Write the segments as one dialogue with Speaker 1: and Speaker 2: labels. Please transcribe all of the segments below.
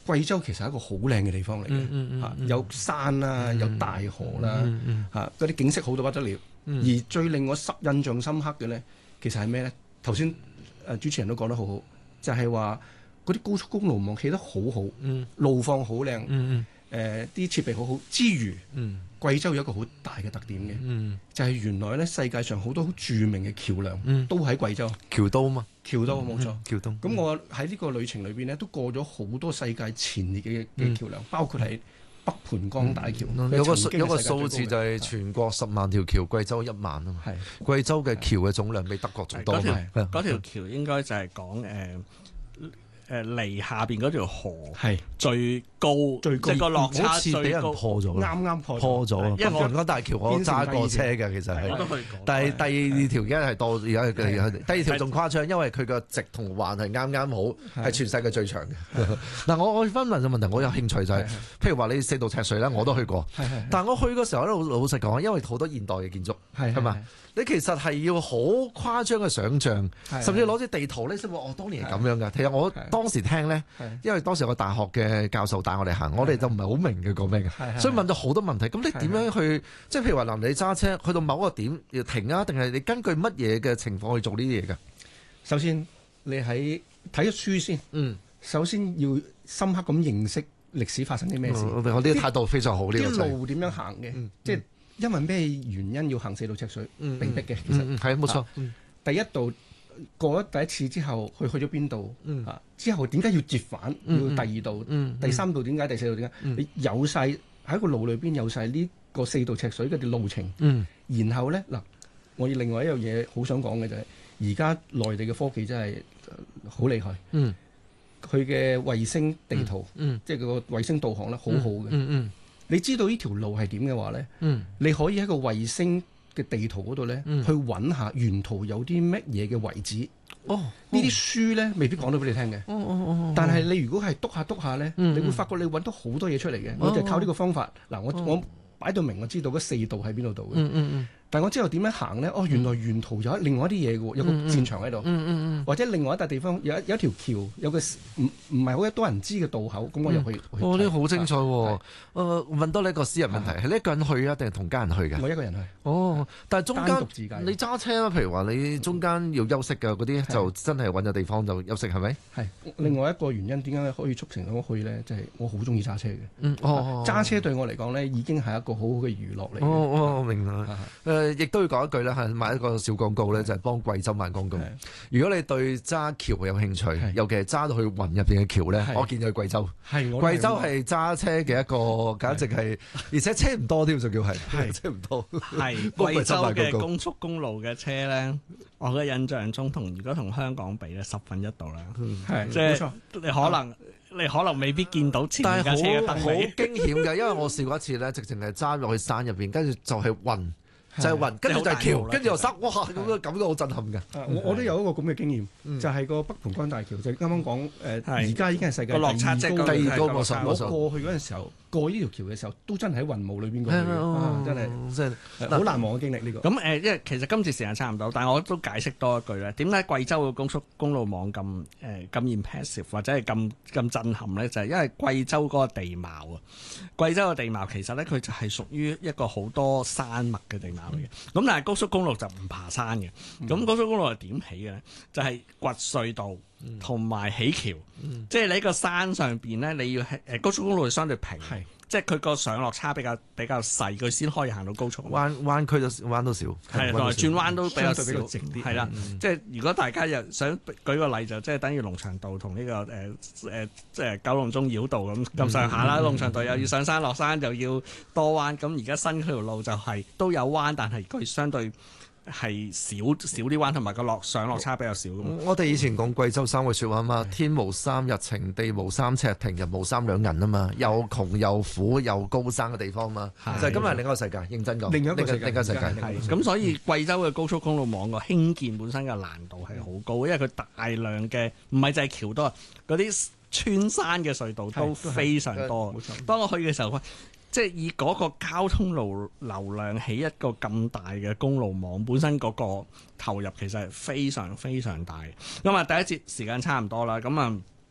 Speaker 1: 貴州其實係一個好靚嘅地方嚟嘅，有山啦，有大河啦，嗰啲景色好到不得了。而最令我印象深刻嘅咧，其實係咩咧？頭先主持人都講得好好，就係話嗰啲高速公路網起得好好，路況好靚，啲設備好好之餘，貴州有一個好大嘅特點嘅，就係原來咧世界上好多好著名嘅橋梁都喺貴州。
Speaker 2: 橋都嘛，
Speaker 1: 橋都冇錯，
Speaker 2: 橋都。
Speaker 1: 咁我喺呢個旅程裏邊咧，都過咗好多世界前列嘅橋梁，包括係北盤江大橋。
Speaker 2: 有個數字就係全國10萬條橋，貴州1萬啊嘛。貴州嘅橋嘅總量比德國仲多。
Speaker 3: 嗰條橋應該就係講離下邊嗰條河係最高，即係個落差最高，好似俾人
Speaker 2: 破咗，
Speaker 1: 啱
Speaker 2: 破咗。因為北盤江大橋我揸過車嘅，其實係。
Speaker 3: 我都去過。
Speaker 2: 但係第二條而家係多，而家第二條仲誇張，因為佢個直同橫係啱啱好，係全世界最長嘅。嗱，我分問個問題，我有興趣就係，譬如話你4渡赤水咧，我都去過。但係我去嗰時候咧，老實講，因為好多現代嘅建築，係嘛？你其實係要好誇張嘅想像，甚至攞啲地圖咧，先話我當年係咁樣㗎。其實我當時聽咧，因為當時有個大學嘅教授帶我哋行，我哋就唔係好明佢講咩嘅，所以問咗好多問題。咁你點樣去？即係譬如話，你揸車去到某個點要停啊，定係你根據乜嘢嘅情況去做呢啲嘢㗎？
Speaker 1: 首先，你喺睇咗書先。首先要深刻咁認識歷史發生啲咩事。
Speaker 2: 我呢個態度非常好。呢
Speaker 1: 啲路點樣行嘅？即係因為咩原因要行4渡赤水？被逼嘅，其實
Speaker 2: 係冇錯。
Speaker 1: 第一度過咗第一次之後，去咗邊度？之後點解要折返？要第二度、第三度點解？第四度點解？你有晒喺個路裏邊有晒呢個4渡赤水嘅路程。然後咧嗱，我另外一樣嘢好想講嘅就係，而家內地嘅科技真係好厲害。佢嘅衛星地圖，即係佢個衛星導航咧，好好嘅。你知道呢條路係點嘅話咧，你可以喺個衛星嘅地圖嗰度咧，去揾下沿途有啲乜嘢嘅遺址。呢啲書咧未必講到俾你聽嘅。但係你如果係篤下咧，你會發覺你揾到好多嘢出嚟嘅。我就係靠呢個方法。嗱，我擺到明，我知道嗰4渡喺邊度嘅。但係我之後點樣行咧？原來沿途有另外一啲嘢嘅喎，有個戰場喺度，或者另外一笪地方有一條橋，有個唔係好多人知嘅渡口，咁我入去。
Speaker 2: 呢個好精彩喎！問多你一個私人問題，係你一個人去啊，定係同家人去嘅？
Speaker 1: 我一個人去。
Speaker 2: 但係中間你揸車啦，譬如話你中間要休息嘅嗰啲，就真係揾個地方就休息，係咪？係。
Speaker 1: 另外一個原因點解可以促成我去咧？即係我好中意揸車嘅。揸車對我嚟講咧，已經係一個好好嘅娛樂嚟嘅。
Speaker 2: 我明啦。亦都要講一句啦，係賣一個小廣告咧，就係幫貴州賣廣告。如果你對揸橋有興趣，尤其係揸到去雲入邊嘅橋咧，我建議去貴州。貴州係揸車嘅一個，簡直係，而且車唔多添，就叫係車唔多。
Speaker 3: 係貴州嘅高速公路嘅車咧，我嘅印象中如果同香港比咧，1/10度啦。即係你可能未必見到前面架車嘅燈。
Speaker 2: 好驚險嘅，因為我試過一次咧，直情係揸落去山入邊，跟住就係雲。就係雲，跟住就係橋，跟住又塞，哇！咁嘅感覺好震撼嘅。
Speaker 1: 我都有一個咁嘅經驗，就係個北盤江大橋，就啱啱講而家已經係世界第二高。我過去嗰陣時候，過呢條橋嘅時候，都真係喺雲霧裏邊過去，真係好難忘嘅經歷呢個。
Speaker 3: 咁因為其實今次時間差唔多，但係我都解釋多一句咧，點解貴州嘅高速公路網咁 impressive 或者係咁震撼咧？就係因為貴州嗰個地貌啊，貴州嘅地貌其實咧佢就係屬於一個好多山脈嘅地貌。咁但係高速公路就唔爬山嘅，咁高速公路係點起嘅咧？就係掘隧道同埋起橋，即係你喺個山上邊咧，你要高速公路相對平，即係佢個上落差比較細，佢先可以行到高速。
Speaker 2: 彎區就彎都少，
Speaker 3: 係同埋轉彎都比較少，
Speaker 1: 直啲。
Speaker 3: 係啦，即係如果大家又想舉個例，就即係等於龍翔道同呢個即係九龍中繞道咁上下啦。龍翔道又要上山落山，又要多彎。咁而家新嗰條路就係都有彎，但係佢相對係少啲彎，同埋個上落差比較少。
Speaker 2: 我哋以前講貴州3句説話嘛，天無3日晴，地無3尺平，人無3兩銀啊嘛，又窮又苦又高山嘅地方嘛，就係今日另一個世界，認真講，另一個世界。
Speaker 3: 咁所以貴州嘅高速公路網個興建本身嘅難度係好高，因為佢大量嘅唔係就係橋多，嗰啲穿山嘅隧道都非常多。當我去嘅時候，即係以嗰個交通流量起一個咁大嘅公路網，本身嗰個投入其實係非常非常大。咁啊，第一節時間差唔多啦，咁啊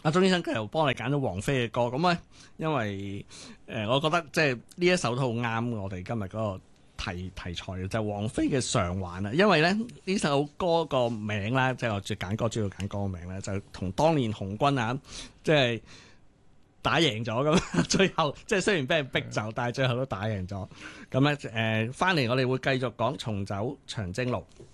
Speaker 3: 阿鐘醫生佢又幫你揀咗王菲嘅歌，咁咧因為我覺得即係呢一首都好啱我哋今日嗰個題材嘅，就係王菲嘅償還啊。因為咧呢首歌個名咧，即係我揀歌主要揀歌個名咧，就同當年紅軍啊，即係打贏咗咁，最後即係雖然俾人逼走，但係最後都打贏咗。咁咧翻嚟我哋會繼續講重走長征路。